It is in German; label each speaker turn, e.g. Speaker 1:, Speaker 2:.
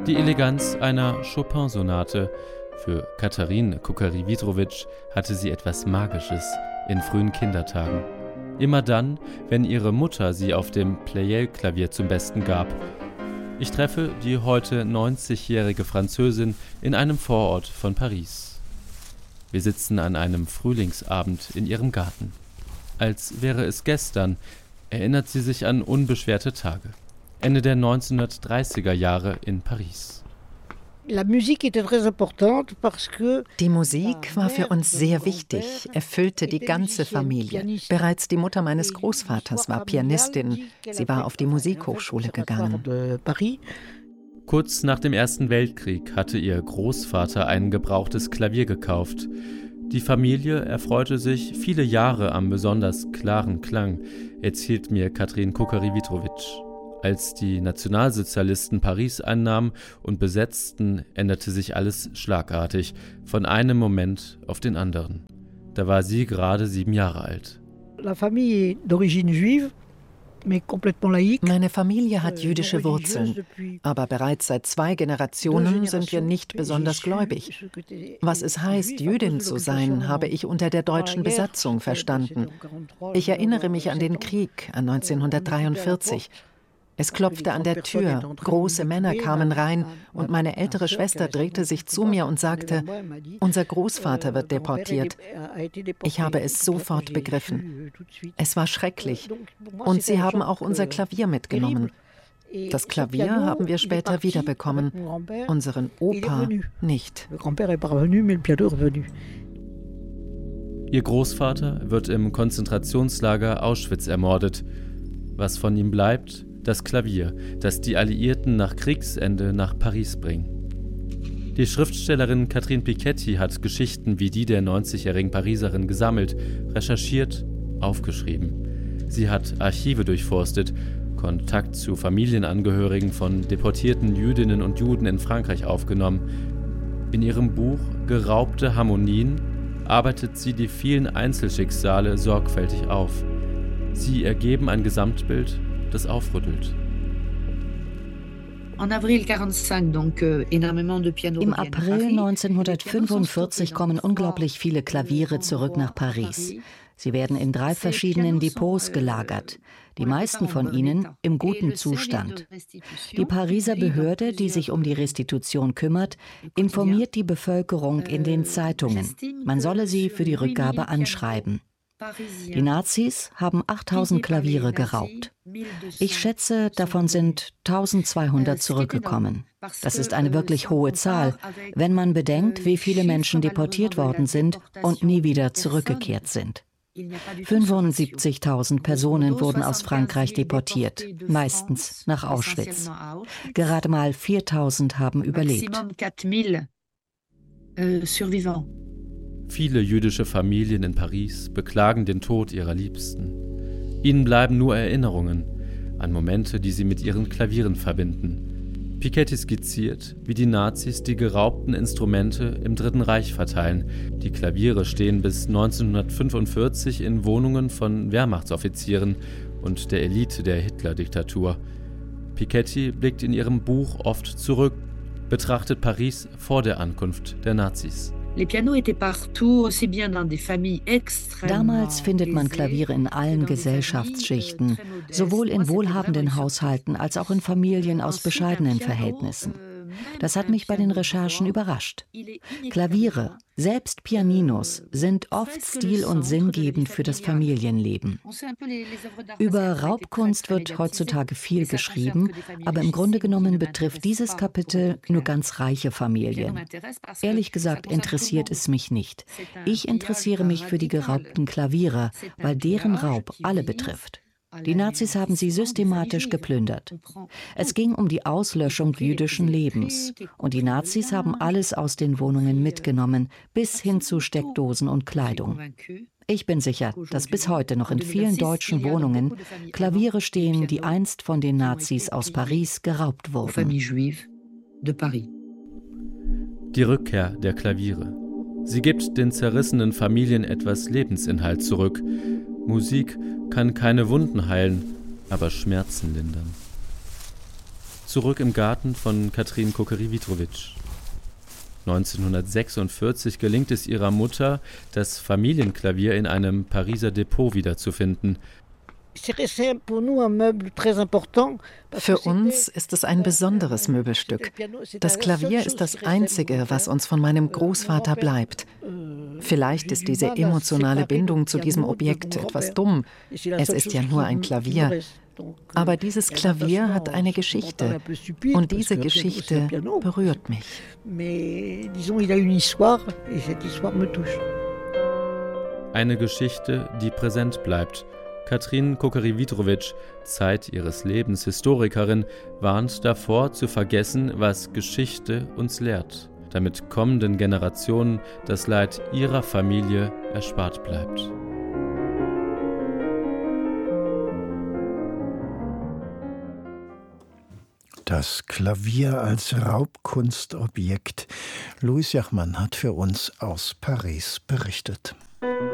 Speaker 1: Die Eleganz einer Chopin-Sonate. Für Katarzyna Kukary-Wittrowicz hatte sie etwas Magisches in frühen Kindertagen. Immer dann, wenn ihre Mutter sie auf dem Pleyel-Klavier zum Besten gab. Ich treffe die heute 90-jährige Französin in einem Vorort von Paris. Wir sitzen an einem Frühlingsabend in ihrem Garten. Als wäre es gestern, erinnert sie sich an unbeschwerte Tage. Ende der 1930er Jahre in Paris.
Speaker 2: Die Musik war für uns sehr wichtig, erfüllte die ganze Familie. Bereits die Mutter meines Großvaters war Pianistin. Sie war auf die Musikhochschule gegangen.
Speaker 1: Kurz nach dem Ersten Weltkrieg hatte ihr Großvater ein gebrauchtes Klavier gekauft. Die Familie erfreute sich viele Jahre am besonders klaren Klang, erzählt mir Katarzyna Kukary-Wittrowicz. Als die Nationalsozialisten Paris einnahmen und besetzten, änderte sich alles schlagartig, von einem Moment auf den anderen. Da war sie gerade 7 Jahre alt.
Speaker 2: Meine Familie hat jüdische Wurzeln, aber bereits seit 2 Generationen sind wir nicht besonders gläubig. Was es heißt, Jüdin zu sein, habe ich unter der deutschen Besatzung verstanden. Ich erinnere mich an den Krieg, an 1943. Es klopfte an der Tür, große Männer kamen rein und meine ältere Schwester drehte sich zu mir und sagte, unser Großvater wird deportiert. Ich habe es sofort begriffen. Es war schrecklich. Und sie haben auch unser Klavier mitgenommen. Das Klavier haben wir später wiederbekommen, unseren Opa nicht.
Speaker 1: Ihr Großvater wird im Konzentrationslager Auschwitz ermordet. Was von ihm bleibt? Das Klavier, das die Alliierten nach Kriegsende nach Paris bringen. Die Schriftstellerin Catherine Piketty hat Geschichten wie die der 90-jährigen Pariserin gesammelt, recherchiert, aufgeschrieben. Sie hat Archive durchforstet, Kontakt zu Familienangehörigen von deportierten Jüdinnen und Juden in Frankreich aufgenommen. In ihrem Buch »Geraubte Harmonien« arbeitet sie die vielen Einzelschicksale sorgfältig auf. Sie ergeben ein Gesamtbild, das aufrüttelt.
Speaker 3: Im April 1945 kommen unglaublich viele Klaviere zurück nach Paris. Sie werden in 3 verschiedenen Depots gelagert, die meisten von ihnen im guten Zustand. Die Pariser Behörde, die sich um die Restitution kümmert, informiert die Bevölkerung in den Zeitungen. Man solle sie für die Rückgabe anschreiben. Die Nazis haben 8000 Klaviere geraubt. Ich schätze, davon sind 1200 zurückgekommen. Das ist eine wirklich hohe Zahl, wenn man bedenkt, wie viele Menschen deportiert worden sind und nie wieder zurückgekehrt sind. 75.000 Personen wurden aus Frankreich deportiert, meistens nach Auschwitz. Gerade mal 4.000 haben überlebt.
Speaker 1: Viele jüdische Familien in Paris beklagen den Tod ihrer Liebsten. Ihnen bleiben nur Erinnerungen an Momente, die sie mit ihren Klavieren verbinden. Piketty skizziert, wie die Nazis die geraubten Instrumente im Dritten Reich verteilen. Die Klaviere stehen bis 1945 in Wohnungen von Wehrmachtsoffizieren und der Elite der Hitler-Diktatur. Piketty blickt in ihrem Buch oft zurück, betrachtet Paris vor der Ankunft der Nazis.
Speaker 3: Damals findet man Klaviere in allen Gesellschaftsschichten, sowohl in wohlhabenden Haushalten als auch in Familien aus bescheidenen Verhältnissen. Das hat mich bei den Recherchen überrascht. Klaviere, selbst Pianinos, sind oft stil- und sinngebend für das Familienleben. Über Raubkunst wird heutzutage viel geschrieben, aber im Grunde genommen betrifft dieses Kapitel nur ganz reiche Familien. Ehrlich gesagt interessiert es mich nicht. Ich interessiere mich für die geraubten Klaviere, weil deren Raub alle betrifft. Die Nazis haben sie systematisch geplündert. Es ging um die Auslöschung jüdischen Lebens. Und die Nazis haben alles aus den Wohnungen mitgenommen, bis hin zu Steckdosen und Kleidung. Ich bin sicher, dass bis heute noch in vielen deutschen Wohnungen Klaviere stehen, die einst von den Nazis aus Paris geraubt wurden.
Speaker 1: Die Rückkehr der Klaviere. Sie gibt den zerrissenen Familien etwas Lebensinhalt zurück. Musik kann keine Wunden heilen, aber Schmerzen lindern. zurück im Garten von Katrin Kokery-Witrovich. 1946 gelingt es ihrer Mutter, das Familienklavier in einem Pariser Depot wiederzufinden.
Speaker 2: Für uns ist es ein besonderes Möbelstück. Das Klavier ist das Einzige, was uns von meinem Großvater bleibt. Vielleicht ist diese emotionale Bindung zu diesem Objekt etwas dumm. Es ist ja nur ein Klavier. Aber dieses Klavier hat eine Geschichte. Und diese Geschichte berührt mich.
Speaker 1: Eine Geschichte, die präsent bleibt. Katrin Kokery-Witrovich, Zeit ihres Lebens Historikerin, warnt davor, zu vergessen, was Geschichte uns lehrt, damit kommenden Generationen das Leid ihrer Familie erspart bleibt.
Speaker 4: Das Klavier als Raubkunstobjekt. Louis Jachmann hat für uns aus Paris berichtet.